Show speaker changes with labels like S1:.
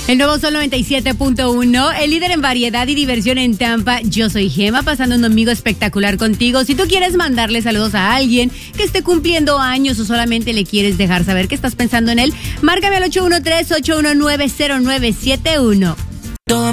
S1: El nuevo Sol 97.1, el líder en variedad y diversión en Tampa. Yo soy Gema, pasando un domingo espectacular contigo. Si tú quieres mandarle saludos a alguien que esté cumpliendo años o solamente le quieres dejar saber que estás pensando en él, márcame al 813-819-0971.